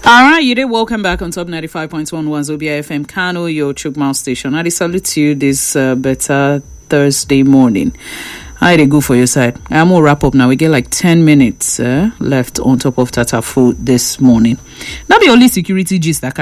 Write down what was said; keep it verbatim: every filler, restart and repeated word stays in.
All right, you did. Welcome back on Top ninety-five point one Wazobia F M Kano, your Chukmal station. I salute you this uh, better Thursday morning. I did go for your side. I'm gonna wrap up now. We get like ten minutes uh, left on top of Tata food this morning. Not the only security gist that